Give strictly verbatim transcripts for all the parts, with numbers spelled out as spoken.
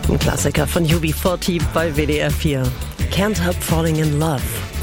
Ein Klassiker von U B vierzig bei W D R vier. Can't Help Falling in Love.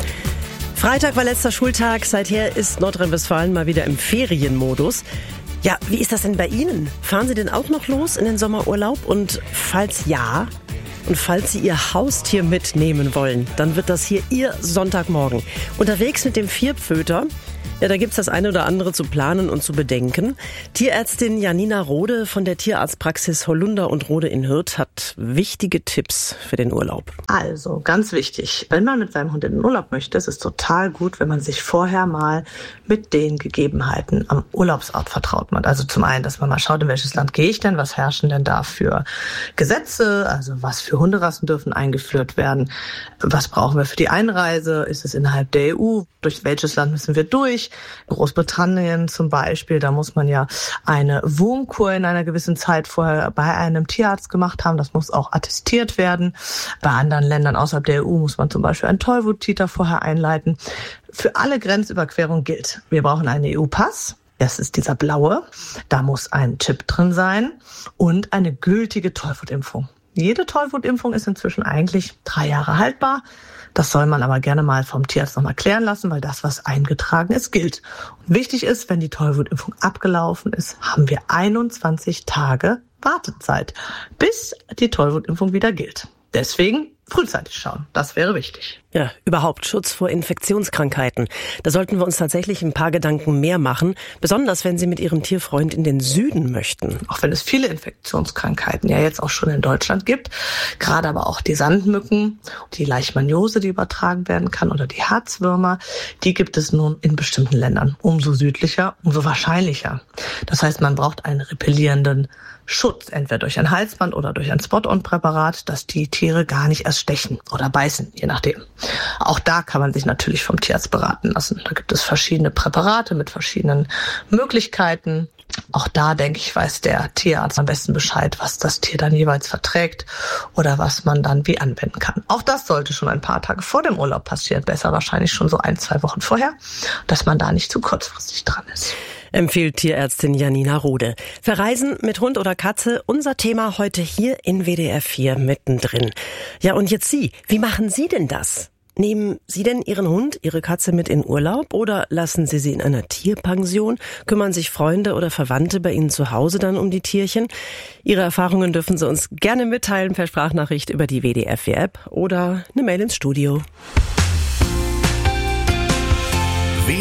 Freitag war letzter Schultag. Seither ist Nordrhein-Westfalen mal wieder im Ferienmodus. Ja, wie ist das denn bei Ihnen? Fahren Sie denn auch noch los in den Sommerurlaub? Und falls ja, und falls Sie Ihr Haustier mitnehmen wollen, dann wird das hier Ihr Sonntagmorgen. Unterwegs mit dem Vierpföter. Ja, da gibt's das eine oder andere zu planen und zu bedenken. Tierärztin Janina Rode von der Tierarztpraxis Hollunder und Rode in Hürth hat wichtige Tipps für den Urlaub. Also, ganz wichtig, wenn man mit seinem Hund in den Urlaub möchte, ist es total gut, wenn man sich vorher mal mit den Gegebenheiten am Urlaubsort vertraut macht. Also zum einen, dass man mal schaut, in welches Land gehe ich denn, was herrschen denn da für Gesetze, also was für Hunderassen dürfen eingeführt werden, was brauchen wir für die Einreise, ist es innerhalb der E U, durch welches Land müssen wir durch. Großbritannien zum Beispiel, da muss man ja eine Wurmkur in einer gewissen Zeit vorher bei einem Tierarzt gemacht haben. Das muss auch attestiert werden. Bei anderen Ländern außerhalb der E U muss man zum Beispiel einen Tollwuttiter vorher einleiten. Für alle Grenzüberquerungen gilt, wir brauchen einen E U-Pass. Das ist dieser blaue. Da muss ein Chip drin sein und eine gültige Tollwutimpfung. Jede Tollwutimpfung ist inzwischen eigentlich drei Jahre haltbar. Das soll man aber gerne mal vom Tierarzt nochmal klären lassen, weil das, was eingetragen ist, gilt. Und wichtig ist, wenn die Tollwutimpfung abgelaufen ist, haben wir einundzwanzig Tage Wartezeit, bis die Tollwutimpfung wieder gilt. Deswegen frühzeitig schauen, das wäre wichtig. Ja, überhaupt Schutz vor Infektionskrankheiten. Da sollten wir uns tatsächlich ein paar Gedanken mehr machen, besonders wenn Sie mit Ihrem Tierfreund in den Süden möchten. Auch wenn es viele Infektionskrankheiten ja jetzt auch schon in Deutschland gibt, gerade aber auch die Sandmücken, die Leishmaniose, die übertragen werden kann, oder die Harzwürmer, die gibt es nun in bestimmten Ländern. Umso südlicher, umso wahrscheinlicher. Das heißt, man braucht einen repellierenden Schutz, entweder durch ein Halsband oder durch ein Spot-on-Präparat, dass die Tiere gar nicht erst stechen oder beißen, je nachdem. Auch da kann man sich natürlich vom Tierarzt beraten lassen. Da gibt es verschiedene Präparate mit verschiedenen Möglichkeiten. Auch da, denke ich, weiß der Tierarzt am besten Bescheid, was das Tier dann jeweils verträgt oder was man dann wie anwenden kann. Auch das sollte schon ein paar Tage vor dem Urlaub passieren. Besser wahrscheinlich schon so ein, zwei Wochen vorher, dass man da nicht zu kurzfristig dran ist. Empfiehlt Tierärztin Janina Rode. Verreisen mit Hund oder Katze, unser Thema heute hier in W D R vier mittendrin. Ja, und jetzt Sie, wie machen Sie denn das? Nehmen Sie denn Ihren Hund, Ihre Katze mit in Urlaub oder lassen Sie sie in einer Tierpension? Kümmern sich Freunde oder Verwandte bei Ihnen zu Hause dann um die Tierchen? Ihre Erfahrungen dürfen Sie uns gerne mitteilen per Sprachnachricht über die W D R vier App oder eine Mail ins Studio.